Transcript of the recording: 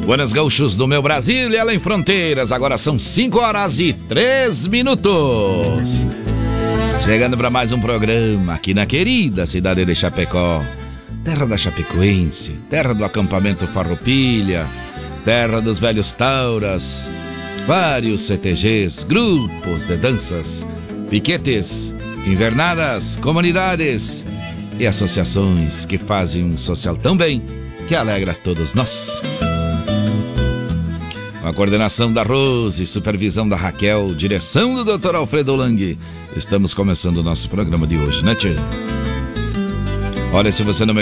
Buenas gaúchos do meu Brasil e além fronteiras. Agora são 5h03. Chegando para mais um programa aqui na querida cidade de Chapecó, terra da Chapecoense, terra do acampamento Farroupilha, terra dos velhos tauras, vários CTGs, grupos de danças, piquetes, invernadas, comunidades e associações que fazem um social tão bem que alegra todos nós. Com a coordenação da Rose, supervisão da Raquel, direção do Dr. Alfredo Lang, estamos começando o nosso programa de hoje, né, tchê? Olha, se você não me